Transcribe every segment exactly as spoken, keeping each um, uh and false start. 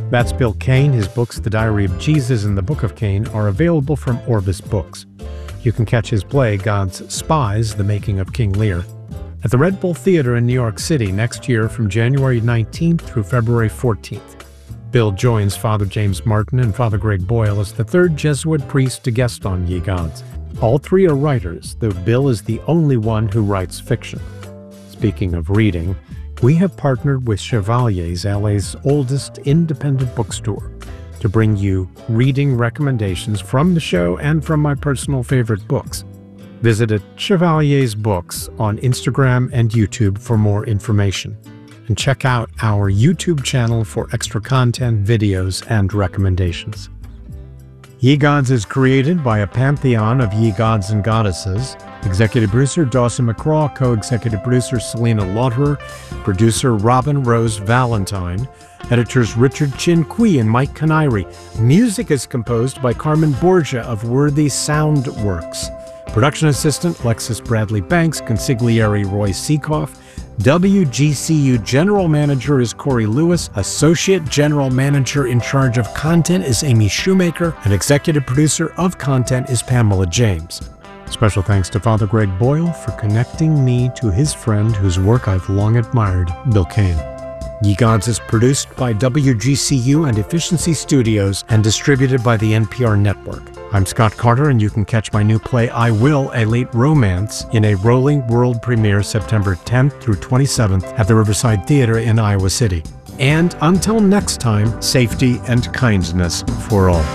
That's Bill Cain. His books, The Diary of Jesus and The Book of Cain, are available from Orbis Books. You can catch his play, God's Spies, The Making of King Lear, at the Red Bull Theater in New York City next year from January nineteenth through February fourteenth. Bill joins Father James Martin and Father Greg Boyle as the third Jesuit priest to guest on Ye Gods. All three are writers, though Bill is the only one who writes fiction. Speaking of reading, we have partnered with Chevalier's, L A's oldest independent bookstore, to bring you reading recommendations from the show and from my personal favorite books. Visit at Chevalier's Books on Instagram and YouTube for more information. And check out our YouTube channel for extra content, videos, and recommendations. Ye Gods is created by a pantheon of ye gods and goddesses. Executive producer Dawson McCraw, co-executive producer Selena Lauderer, producer Robin Rose Valentine, editors Richard Chin Kui and Mike Canary. Music is composed by Carmen Borgia of Worthy Sound Works. Production assistant Lexus Bradley Banks, consigliere Roy Seekoff. W G C U General Manager is Corey Lewis. Associate General Manager in charge of content is Amy Shoemaker. And Executive Producer of Content is Pamela James. Special thanks to Father Greg Boyle for connecting me to his friend whose work I've long admired, Bill Cain. Ye Gods is produced by W G C U and Efficiency Studios and distributed by the N P R Network. I'm Scott Carter, and you can catch my new play, I Will, A Late Romance, in a rolling world premiere September tenth through twenty-seventh at the Riverside Theater in Iowa City. And until next time, safety and kindness for all.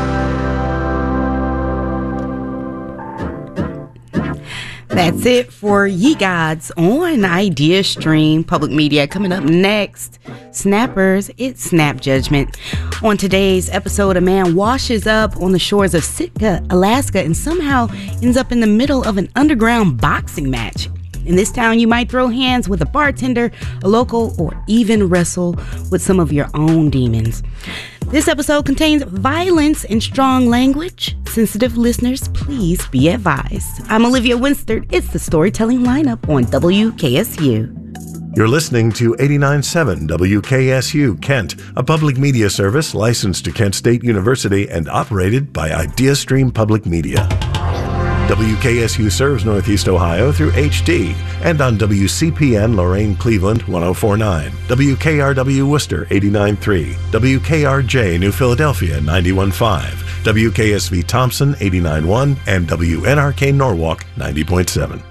That's it for Ye Gods on Idea Stream Public Media. Coming up next, Snappers, it's Snap Judgment. On today's episode, a man washes up on the shores of Sitka, Alaska, and somehow ends up in the middle of an underground boxing match. In this town, you might throw hands with a bartender, a local, or even wrestle with some of your own demons. This episode contains violence and strong language. Sensitive listeners, please be advised. I'm Olivia Winstead. It's the Storytelling Lineup on W K S U. You're listening to eighty-nine point seven W K S U Kent, a public media service licensed to Kent State University and operated by IdeaStream Public Media. W K S U serves Northeast Ohio through H D and on W C P N Lorain Cleveland one oh four point nine, W K R W Worcester eighty-nine point three, W K R J New Philadelphia ninety-one point five, W K S V Thompson eighty-nine point one, and W N R K Norwalk ninety point seven.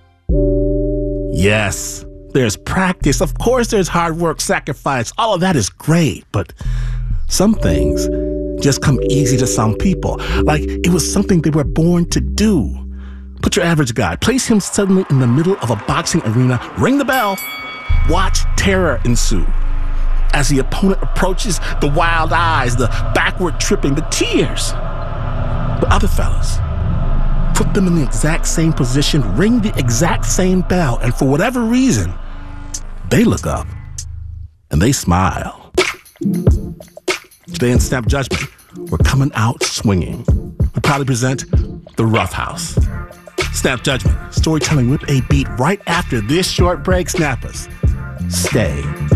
Yes, there's practice. Of course there's hard work, sacrifice. All of that is great, but some things just come easy to some people, like it was something they were born to do. Put your average guy, place him suddenly in the middle of a boxing arena, ring the bell, watch terror ensue. As the opponent approaches, the wild eyes, the backward tripping, the tears. But other fellas, put them in the exact same position, ring the exact same bell, and for whatever reason, they look up and they smile. Today in Snap Judgment, we're coming out swinging. We proudly present The Rough House. Snap Judgment, storytelling with a beat right after this short break. Snappers, stay